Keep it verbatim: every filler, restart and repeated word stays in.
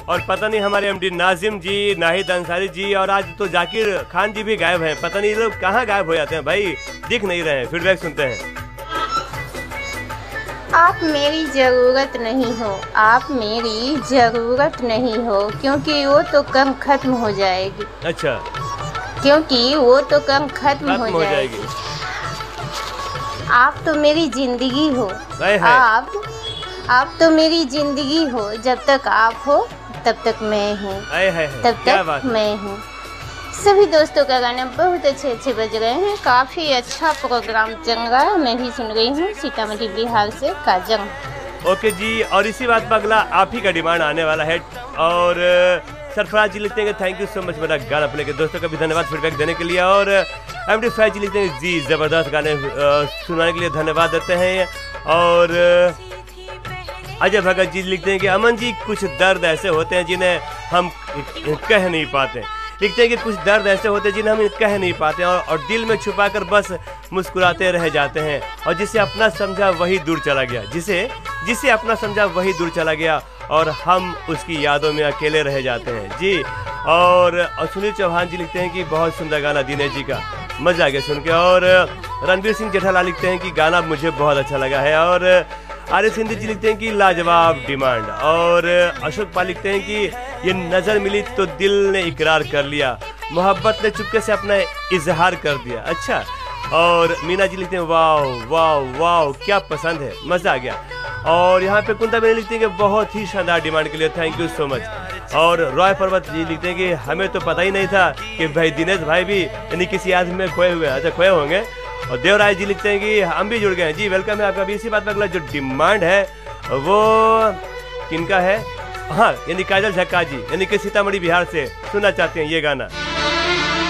और पता नहीं हमारे एमडी नाजिम जी, नाहिद अंसारी जी और आज तो जाकिर खान जी भी गायब हैं। पता नहीं ये लोग कहाँ गायब हो जाते हैं भाई, दिख नहीं रहे हैं। फीडबैक सुनते हैं। आप मेरी ज़रूरत नहीं हो, आप मेरी ज़रूरत नहीं हो, क्योंकि वो तो कम खत्म हो जाएगी। अच्छा, क्योंकि वो तो कम खत्म हो, हो जाएगी। आप तो मेरी ज़िंदगी हो, आप आप तो मेरी ज़िंदगी हो। जब तक आप हो तब तक मैं हूँ, तब तक मैं हूँ। सभी दोस्तों का गाने बहुत अच्छे अच्छे बज रहे हैं। काफ़ी अच्छा प्रोग्राम चल रहा है। मैं भी सुन रही हूँ सीतामढ़ी बिहार से काजम। ओके जी, और इसी बात पर अगला आप ही का डिमांड आने वाला है। और सरफराज जी लिखते हैं थैंक यू सो मच मेरा गाना प्ले के। दोस्तों का भी धन्यवाद फीडबैक देने के लिए। और एमडी फैज जी लिखते हैं जी ज़बरदस्त गाने सुनाने के लिए धन्यवाद देते हैं। और अजय भगत जी लिखते हैं कि अमन जी कुछ दर्द ऐसे होते हैं जिन्हें हम कह नहीं पाते। लिखते हैं कि कुछ दर्द ऐसे होते हैं जिन्हें हम कह नहीं पाते और, और दिल में छुपाकर बस मुस्कुराते रह जाते हैं। और जिसे अपना समझा वही दूर चला गया, जिसे जिसे अपना समझा वही दूर चला गया और हम उसकी यादों में अकेले रह जाते हैं जी। और सुनील चौहान जी लिखते हैं कि बहुत सुंदर गाना दिनेश जी का, मजा आ गया सुन के। और रणवीर सिंह जेठालाल लिखते हैं कि गाना मुझे बहुत अच्छा लगा है। और आरिफ सिंधी जी लिखते हैं कि लाजवाब डिमांड। और अशोक पाल लिखते हैं कि ये नज़र मिली तो दिल ने इकरार कर लिया, मोहब्बत ने चुपके से अपना इजहार कर दिया। अच्छा। और मीना जी लिखते हैं वाह वाह वाह क्या पसंद है, मज़ा आ गया। और यहाँ पे कुंता बेनी लिखते हैं कि बहुत ही शानदार डिमांड के लिए थैंक यू सो मच। और रॉय पर्वत जी लिखते हैं कि हमें तो पता ही नहीं था कि भाई दिनेश भाई भी यानी किसी आदमी में खोए हुए, अच्छा खोए होंगे। और देवराज जी लिखते हैं कि हम भी जुड़ गए हैं जी, वेलकम है आपका भी। इसी बात पर अगला जो डिमांड है वो किनका है, हाँ यानी काजल झक्का जी यानी कि सीतामढ़ी बिहार से सुनना चाहते हैं ये गाना।